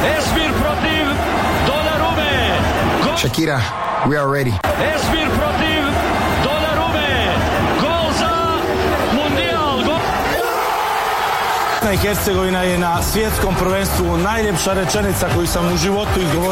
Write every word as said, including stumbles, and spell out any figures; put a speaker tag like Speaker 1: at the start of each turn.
Speaker 1: Esmir protiv Donnarumme. Gol.
Speaker 2: Shakira, we are ready.
Speaker 1: Esmir protiv Donnarumme. Gol za Mundijal. Gol.
Speaker 3: Bosna i Hercegovina je na svjetskom prvenstvu najljepša rečenica koju sam u životu izgovorio.